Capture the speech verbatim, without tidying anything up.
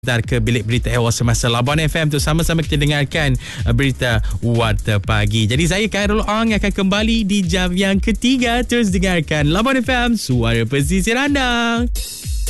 Sebentar ke bilik berita awal semasa Labuan F M tu, sama-sama kita dengarkan uh, berita Warta Pagi. Jadi saya Khairul Ong akan kembali di jam yang ketiga. Terus dengarkan Labuan F M, suara pesisir anda.